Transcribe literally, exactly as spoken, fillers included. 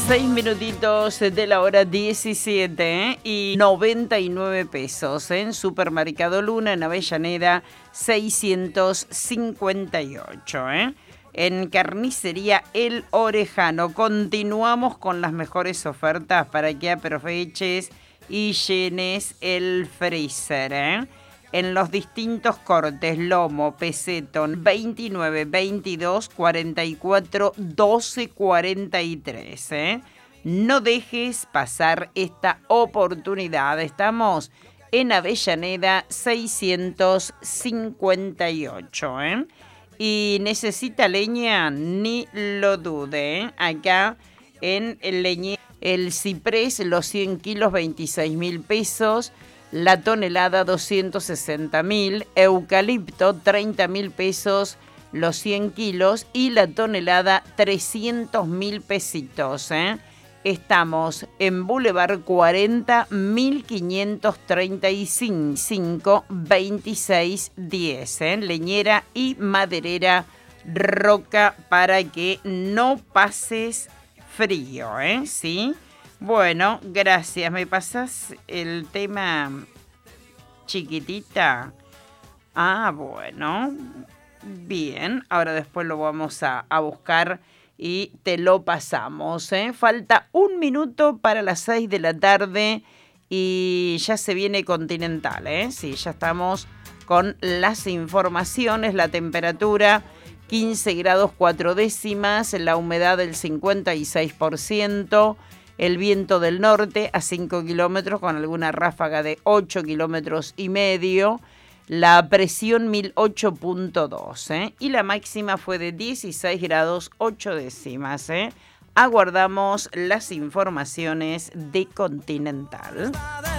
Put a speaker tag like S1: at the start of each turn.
S1: Seis minutitos de la hora diecisiete, ¿eh? Y noventa y nueve pesos en Supermercado Luna, en Avellaneda, seiscientos cincuenta y ocho, ¿eh? En Carnicería El Orejano continuamos con las mejores ofertas para que aproveches y llenes el freezer, ¿eh? En los distintos cortes, lomo, peseto, veintinueve, veintidós, cuarenta y cuatro, doce, cuarenta y tres, ¿eh? No dejes pasar esta oportunidad. Estamos en Avellaneda seiscientos cincuenta y ocho, ¿eh? Y necesita leña, ni lo dude, ¿eh? Acá en el leñero, el ciprés, los cien kilos, veintiséis mil pesos. La tonelada, doscientos sesenta mil. Eucalipto, treinta mil pesos los cien kilos. Y la tonelada, trescientos mil pesitos, ¿eh? Estamos en Boulevard cuarenta, mil quinientos treinta y cinco, veintiséis diez, ¿eh? Leñera y maderera Roca, para que no pases frío, ¿eh? ¿Sí? Bueno, gracias. ¿Me pasas el tema, chiquitita? Ah, bueno. Bien, ahora después lo vamos a, a buscar y te lo pasamos, ¿eh? Falta un minuto para las seis de la tarde y ya se viene Continental, ¿eh? Sí, ya estamos con las informaciones. La temperatura, quince grados cuatro décimas, la humedad del cincuenta y seis por ciento. El viento del norte a cinco kilómetros con alguna ráfaga de ocho kilómetros y medio. La presión mil ocho punto dos, ¿eh? Y la máxima fue de dieciséis grados ocho décimas, ¿eh? Aguardamos las informaciones de Continental.